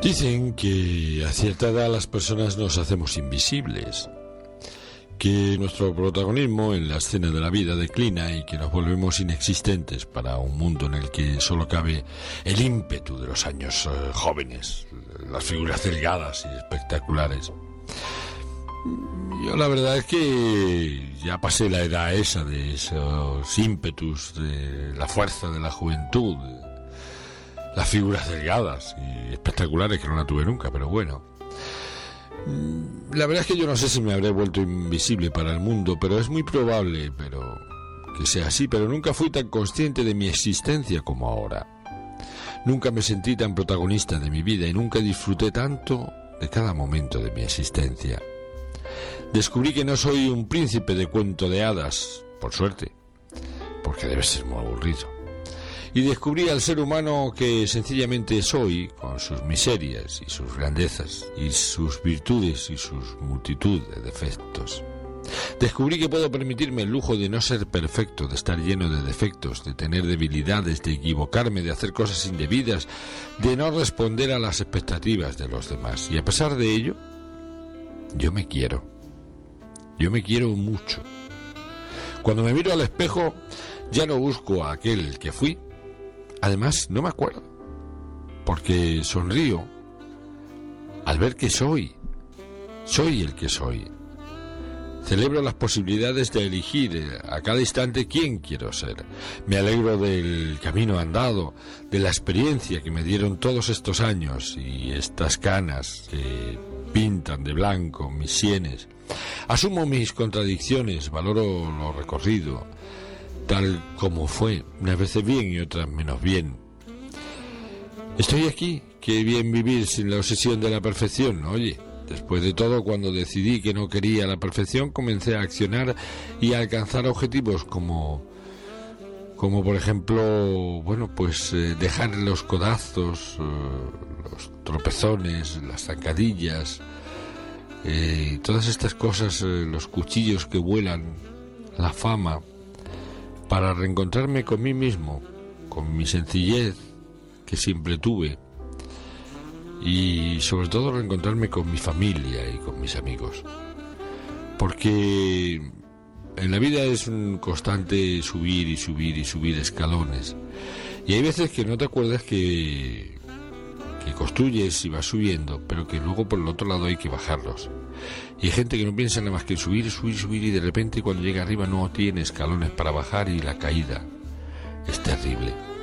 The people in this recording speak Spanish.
Dicen que a cierta edad las personas nos hacemos invisibles, que nuestro protagonismo en la escena de la vida declina y que nos volvemos inexistentes para un mundo en el que solo cabe el ímpetu de los años jóvenes, las figuras delgadas y espectaculares. Yo la verdad es que ya pasé la edad esa de esos ímpetus, de la fuerza de la juventud, las figuras delgadas y espectaculares que no la tuve nunca, pero bueno. La verdad es que yo no sé si me habré vuelto invisible para el mundo, pero es muy probable que sea así, pero nunca fui tan consciente de mi existencia como ahora. Nunca me sentí tan protagonista de mi vida y nunca disfruté tanto de cada momento de mi existencia. Descubrí que no soy un príncipe de cuento de hadas, por suerte, porque debe ser muy aburrido. Y descubrí al ser humano que sencillamente soy, con sus miserias y sus grandezas, y sus virtudes y sus multitud de defectos. Descubrí que puedo permitirme el lujo de no ser perfecto, de estar lleno de defectos, de tener debilidades, de equivocarme, de hacer cosas indebidas, de no responder a las expectativas de los demás. Y a pesar de ello, yo me quiero. Yo me quiero mucho. Cuando me miro al espejo, ya no busco a aquel que fui. Además, no me acuerdo, porque sonrío al ver que soy el que soy. Celebro las posibilidades de elegir a cada instante quién quiero ser. Me alegro del camino andado, de la experiencia que me dieron todos estos años y estas canas que pintan de blanco mis sienes. Asumo mis contradicciones, valoro lo recorrido, tal como fue, unas veces bien y otras menos bien. Estoy aquí, qué bien vivir sin la obsesión de la perfección. Oye, después de todo, cuando decidí que no quería la perfección, comencé a accionar y a alcanzar objetivos como por ejemplo, dejar los codazos, los tropezones, las zancadillas, todas estas cosas, los cuchillos que vuelan, la fama, para reencontrarme con mí mismo, con mi sencillez que siempre tuve y sobre todo reencontrarme con mi familia y con mis amigos, porque en la vida es un constante subir y subir y subir escalones y hay veces que no te acuerdas que construyes y vas subiendo, pero que luego por el otro lado hay que bajarlos. Y hay gente que no piensa nada más que subir, subir, subir y de repente cuando llega arriba no tiene escalones para bajar y la caída es terrible.